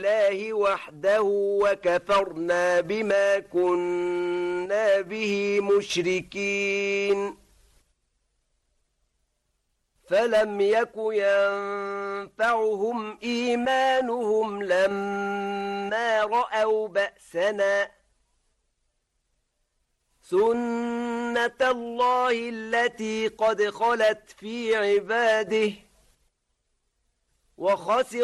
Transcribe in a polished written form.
الله وحده وكفرنا بما كنا به مشركين فلم يك ينفعهم إيمانهم لما رأوا بأسنا سنة الله التي قد خلت في عباده وخسر